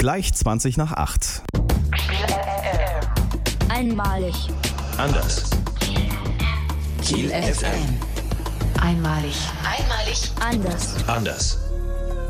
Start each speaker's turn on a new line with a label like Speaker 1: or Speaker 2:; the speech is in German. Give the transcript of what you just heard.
Speaker 1: gleich 20 nach 8.
Speaker 2: Einmalig.
Speaker 3: Anders.
Speaker 4: Kiel FM. Einmalig.
Speaker 2: Anders.
Speaker 3: Anders.